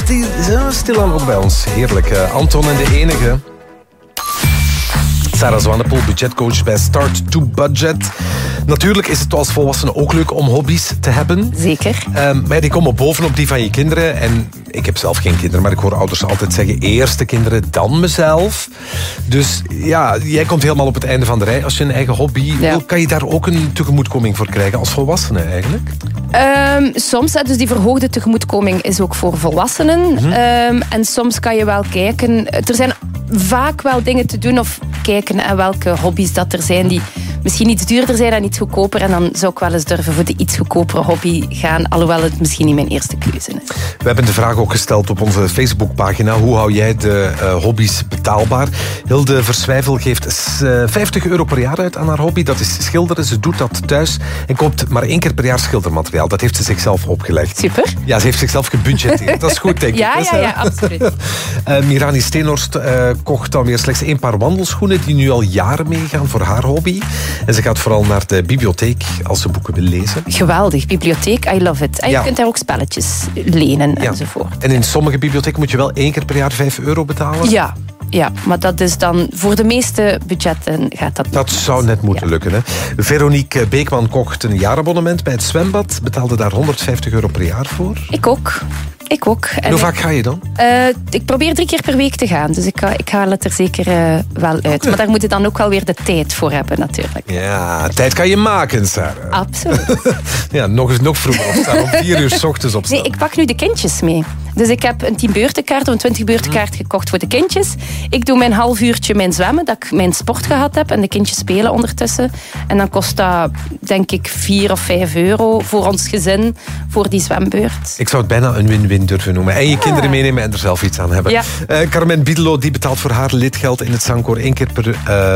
stilaan ook bij ons. Heerlijk. Anton en de enige. Sarah Zwanepoel, budgetcoach bij Start to Budget. Natuurlijk is het als volwassene ook leuk om hobby's te hebben. Zeker. Maar die komen bovenop die van je kinderen. En ik heb zelf geen kinderen, maar ik hoor ouders altijd zeggen... eerst de kinderen, dan mezelf. Dus ja, jij komt helemaal op het einde van de rij. Als je een eigen hobby wil, kan je daar ook een tegemoetkoming voor krijgen als volwassene eigenlijk? Soms, dus die verhoogde tegemoetkoming is ook voor volwassenen. Mm-hmm. En soms kan je wel kijken... Er zijn vaak wel dingen te doen of kijken naar welke hobby's dat er zijn die misschien iets duurder zijn en iets goedkoper. En dan zou ik wel eens durven voor de iets goedkopere hobby gaan, alhoewel het misschien niet mijn eerste keuze is. We hebben de vraag ook gesteld op onze Facebookpagina. Hoe hou jij de hobby's betaalbaar? Hilde Verswijvel geeft €50 per jaar uit aan haar hobby. Dat is schilderen. Ze doet dat thuis en koopt maar 1 keer per jaar schildermateriaal. Dat heeft ze zichzelf opgelegd. Super. Ja, ze heeft zichzelf gebudgeteerd. Dat is goed, denk ik. Ja, absoluut. Mirani Steenhorst kocht dan weer slechts 1 paar wandelschoenen die nu al jaren meegaan voor haar hobby. En ze gaat vooral naar de bibliotheek als ze boeken wil lezen. Geweldig, bibliotheek, I love it. En je kunt daar ook spelletjes lenen enzovoort. En in sommige bibliotheken moet je wel 1 keer per jaar €5 betalen? Ja, maar dat is dan voor de meeste budgetten gaat dat. Dat zou net moeten lukken. Hè? Veronique Beekman kocht een jaarabonnement bij het zwembad. Betaalde daar €150 per jaar voor. Ik ook. En hoe vaak ga je dan? Ik probeer 3 keer per week te gaan. Dus ik haal het er zeker wel uit. Okay. Maar daar moet je dan ook wel weer de tijd voor hebben natuurlijk. Ja, tijd kan je maken, Sarah. Absoluut. Ja, nog vroeger opstaan. Om 4 uur 's ochtends opstaan. Nee, ik pak nu de kindjes mee. Dus ik heb een 10-beurtenkaart of een 20-beurtenkaart gekocht voor de kindjes. Ik doe mijn half uurtje mijn zwemmen, dat ik mijn sport gehad heb. En de kindjes spelen ondertussen. En dan kost dat, denk ik, €4 of €5 voor ons gezin, voor die zwembeurt. Ik zou het bijna een win-win durven noemen. En je kinderen meenemen en er zelf iets aan hebben. Ja. Carmen Biedelo, die betaalt voor haar lidgeld in het Zangkoor 1 keer per...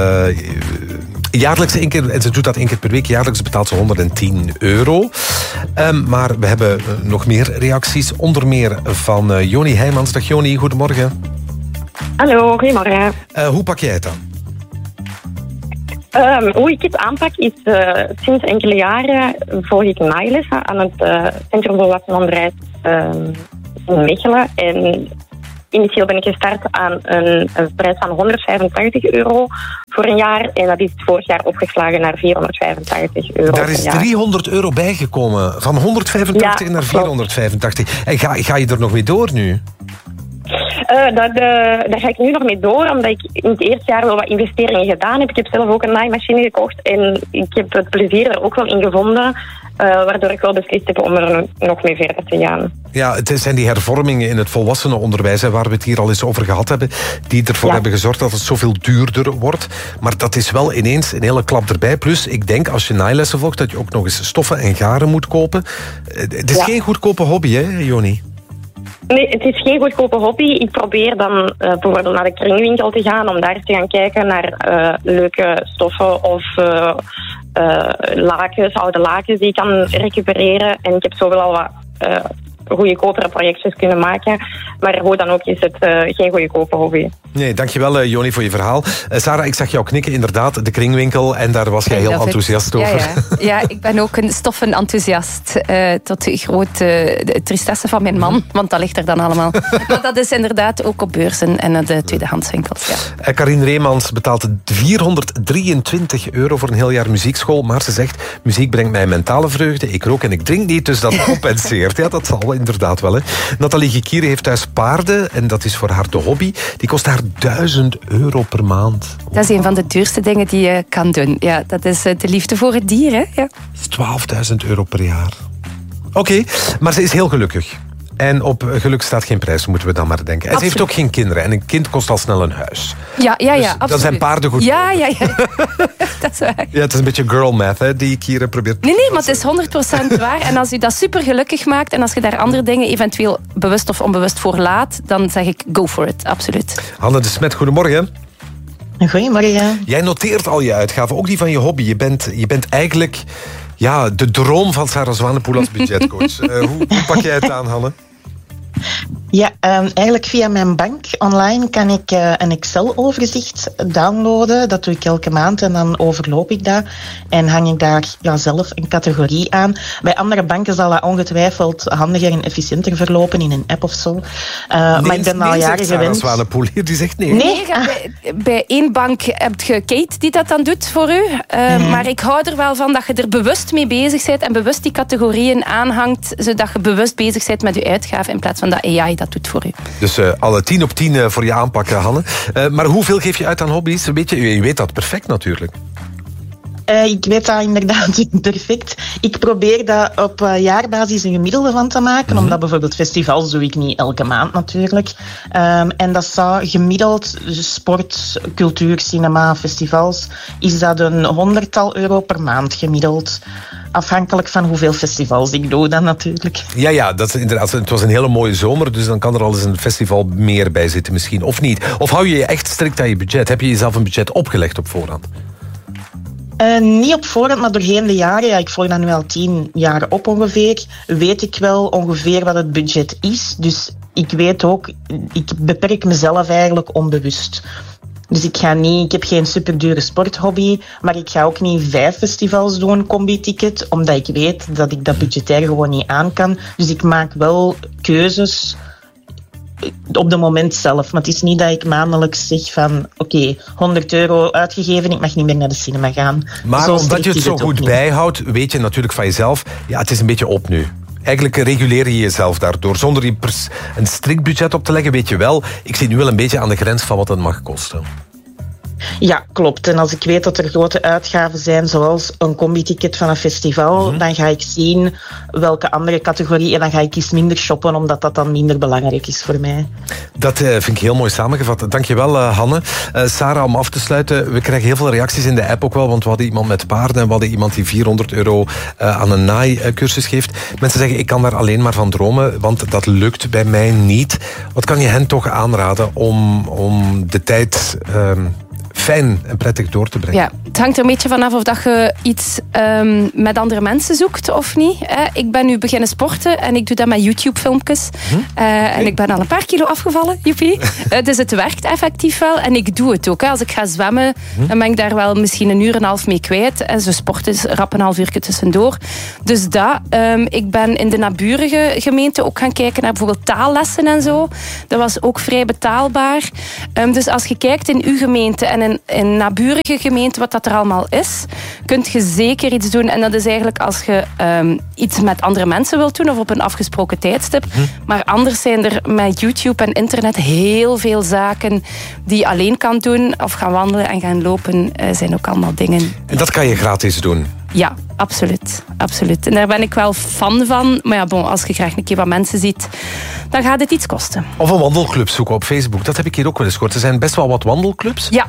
jaarlijks 1 keer, en ze doet dat 1 keer per week. Jaarlijks betaalt ze €110. Maar we hebben nog meer reacties. Onder meer van Joni Heijmans. Dag Joni, goedemorgen. Hallo, goedemorgen. Hoe pak jij het aan? Hoe ik het aanpak is, sinds enkele jaren volg ik naailessen aan het Centrum voor Volwassenenonderwijs in Mechelen. En initieel ben ik gestart aan een prijs van €185 voor een jaar. En dat is vorig jaar opgeslagen naar €485. Daar is €300 bijgekomen. Van 185 naar 485. En ga je er nog mee door nu? Daar ga ik nu nog mee door, omdat ik in het eerste jaar wel wat investeringen gedaan heb. Ik heb zelf ook een naaimachine gekocht en ik heb het plezier er ook wel in gevonden, waardoor ik wel beslist heb om er nog mee verder te gaan. Ja, het zijn die hervormingen in het volwassenenonderwijs, waar we het hier al eens over gehad hebben, die ervoor hebben gezorgd dat het zoveel duurder wordt. Maar dat is wel ineens een hele klap erbij. Plus, ik denk, als je naaillessen volgt, dat je ook nog eens stoffen en garen moet kopen. Het is geen goedkope hobby, hè, Joni? Nee, het is geen goedkope hobby. Ik probeer dan bijvoorbeeld naar de kringwinkel te gaan om daar te gaan kijken naar leuke stoffen of lakens, oude lakens die ik kan recupereren. En ik heb zo wel al wat goedkopere projectjes kunnen maken. Maar hoe dan ook is het geen goedkope hobby. Nee, dankjewel Joni voor je verhaal. Sarah, ik zag jou knikken, inderdaad, de kringwinkel. En daar was jij heel enthousiast over. Ja, ik ben ook een stoffenenthousiast. Tot de grote tristesse van mijn man. Want dat ligt er dan allemaal. Maar dat is inderdaad ook op beurzen en de tweedehandswinkels. Ja. Karin Reemans betaalt €423 voor een heel jaar muziekschool. Maar ze zegt, muziek brengt mij mentale vreugde. Ik rook en ik drink niet, dus dat compenseert. Ja, dat zal inderdaad wel. Hè. Nathalie Gekiere heeft thuis paarden. En dat is voor haar de hobby. Die kost haar €1000 per maand. Dat is een van de duurste dingen die je kan doen. Ja, dat is de liefde voor het dier. Hè? Ja. Dat is €12.000 per jaar. Oké, maar ze is heel gelukkig. En op geluk staat geen prijs, moeten we dan maar denken. En ze heeft ook geen kinderen. En een kind kost al snel een huis. Ja, dus absoluut. Dat zijn paarden goed. Ja. Dat is waar. Ja, het is een beetje girl math, hè, die ik hier probeer... Nee, maar het is 100% waar. En als u dat super gelukkig maakt en als je daar andere dingen eventueel bewust of onbewust voor laat, dan zeg ik go for it, absoluut. Hanne de Smet, goedemorgen. Goedemorgen. Jij noteert al je uitgaven, ook die van je hobby. Je bent eigenlijk de droom van Sarah Zwanepoel als budgetcoach. Hoe pak jij het aan, Hanne? Ja, eigenlijk via mijn bank online kan ik een Excel-overzicht downloaden. Dat doe ik elke maand en dan overloop ik dat. En hang ik daar zelf een categorie aan. Bij andere banken zal dat ongetwijfeld handiger en efficiënter verlopen in een app of zo. Maar ik ben al jaren gewend. Zwanepoel hier, die zegt nee. Nee, bij één bank heb je Kate die dat dan doet voor u. Maar ik hou er wel van dat je er bewust mee bezig bent en bewust die categorieën aanhangt, zodat je bewust bezig bent met je uitgaven in plaats van dat AI dat doet voor u. Dus alle 10 op 10 voor je aanpakken, Hanne. Maar hoeveel geef je uit aan hobby's? Je weet dat perfect natuurlijk. Ik weet dat inderdaad perfect. Ik probeer daar op jaarbasis een gemiddelde van te maken, omdat bijvoorbeeld festivals doe ik niet elke maand natuurlijk. En dat zou gemiddeld, sport, cultuur, cinema, festivals, is dat een €100 per maand gemiddeld. Afhankelijk van hoeveel festivals ik doe dan natuurlijk. Ja, dat is inderdaad. Het was een hele mooie zomer, dus dan kan er al eens een festival meer bij zitten misschien. Of niet. Of hou je je echt strikt aan je budget? Heb je jezelf een budget opgelegd op voorhand? Niet op voorhand, maar doorheen de jaren. Ja, ik volg dat nu al 10 jaar op ongeveer. Weet ik wel ongeveer wat het budget is. Dus ik weet ook, ik beperk mezelf eigenlijk onbewust. Dus ik heb geen superdure sporthobby, maar ik ga ook niet 5 festivals doen, combi-ticket, omdat ik weet dat ik dat budgetair gewoon niet aan kan. Dus ik maak wel keuzes op het moment zelf. Maar het is niet dat ik maandelijks zeg van oké, €100 uitgegeven, ik mag niet meer naar de cinema gaan. Maar omdat je het zo goed bijhoudt, weet je natuurlijk van jezelf, ja, het is een beetje op nu. Eigenlijk reguleer je jezelf daardoor. Zonder je een strikt budget op te leggen, weet je wel, ik zit nu wel een beetje aan de grens van wat het mag kosten. Ja, klopt. En als ik weet dat er grote uitgaven zijn, zoals een combi-ticket van een festival, dan ga ik zien welke andere categorie en dan ga ik iets minder shoppen, omdat dat dan minder belangrijk is voor mij. Dat vind ik heel mooi samengevat. Dankjewel, Hanne. Sarah, om af te sluiten, we krijgen heel veel reacties in de app ook wel, want we hadden iemand met paarden en we hadden iemand die €400 aan een naaicursus geeft. Mensen zeggen, ik kan daar alleen maar van dromen, want dat lukt bij mij niet. Wat kan je hen toch aanraden om de tijd fijn en prettig door te brengen? Ja, het hangt er een beetje vanaf of dat je iets met andere mensen zoekt of niet. Ik ben nu beginnen sporten en ik doe dat met YouTube-filmpjes. En ik ben al een paar kilo afgevallen, joepie. Dus het werkt effectief wel en ik doe het ook. Als ik ga zwemmen, dan ben ik daar wel misschien 1,5 uur mee kwijt. En zo sporten is rap een half uurtje tussendoor. Dus dat. Ik ben in de naburige gemeente ook gaan kijken naar bijvoorbeeld taallessen en zo. Dat was ook vrij betaalbaar. Dus als je kijkt in uw gemeente en in naburige gemeenten wat dat er allemaal is, kunt je zeker iets doen. En dat is eigenlijk als je iets met andere mensen wilt doen of op een afgesproken tijdstip. Maar anders zijn er met YouTube en internet heel veel zaken die je alleen kan doen. Of gaan wandelen en gaan lopen zijn ook allemaal dingen. En dat kan je gratis doen? Ja, absoluut. Absoluut. En daar ben ik wel fan van. Maar ja, als je graag een keer wat mensen ziet, dan gaat het iets kosten. Of een wandelclub zoeken op Facebook. Dat heb ik hier ook wel eens gehoord. Er zijn best wel wat wandelclubs. Ja.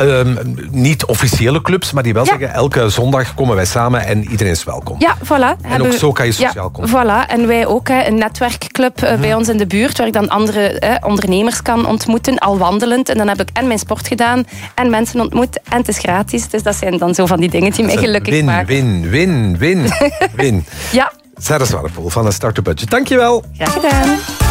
Niet officiële clubs, maar die wel zeggen, elke zondag komen wij samen en iedereen is welkom. Ja, voilà. En ook zo kan je sociaal komen. Voilà. En wij ook, een netwerkclub bij ons in de buurt, waar ik dan andere ondernemers kan ontmoeten, al wandelend. En dan heb ik en mijn sport gedaan, en mensen ontmoet, en het is gratis. Dus dat zijn dan zo van die dingen die mij gelukkig maken. Win. Ja. Sarah Zwanepoel van een Start-up Budget. Dankjewel. Graag gedaan.